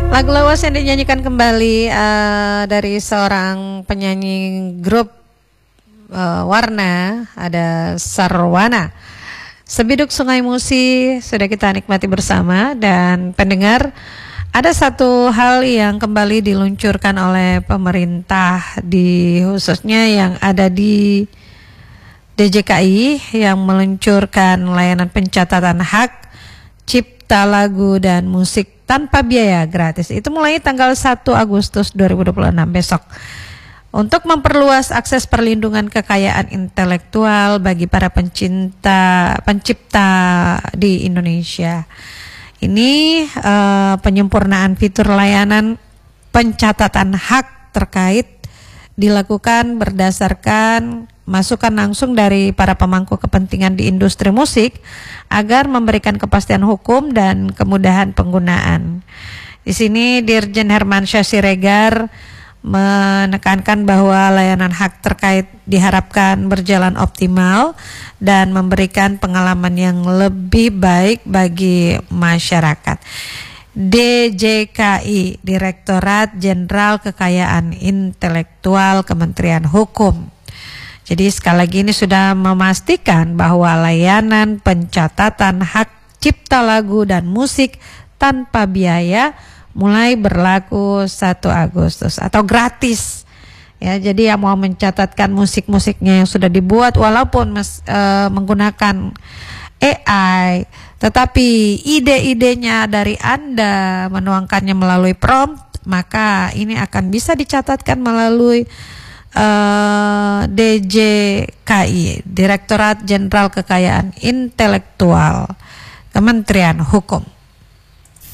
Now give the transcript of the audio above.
Lagu lawas yang dinyanyikan kembali dari seorang penyanyi grup Warna, ada Sarwana. Sebiduk Sungai Musi sudah kita nikmati bersama. Dan pendengar, ada satu hal yang kembali diluncurkan oleh pemerintah, khususnya yang ada di DJKI, yang meluncurkan layanan pencatatan hak cipta lagu dan musik tanpa biaya gratis. Itu mulai tanggal 1 Agustus 2026 besok. Untuk memperluas akses perlindungan kekayaan intelektual bagi para pencipta di Indonesia. Ini penyempurnaan fitur layanan pencatatan hak terkait dilakukan berdasarkan masukan langsung dari para pemangku kepentingan di industri musik agar memberikan kepastian hukum dan kemudahan penggunaan. Di sini Dirjen Hermansyah Siregar menekankan bahwa layanan hak terkait diharapkan berjalan optimal dan memberikan pengalaman yang lebih baik bagi masyarakat. DJKI, Direktorat Jenderal Kekayaan Intelektual Kementerian Hukum. Jadi sekali lagi ini sudah memastikan bahwa layanan pencatatan hak cipta lagu dan musik tanpa biaya mulai berlaku 1 Agustus atau gratis. Ya, jadi yang mau mencatatkan musik-musiknya yang sudah dibuat walaupun menggunakan AI, tetapi ide-idenya dari Anda menuangkannya melalui prompt, maka ini akan bisa dicatatkan melalui DJKI, Direktorat Jenderal Kekayaan Intelektual Kementerian Hukum.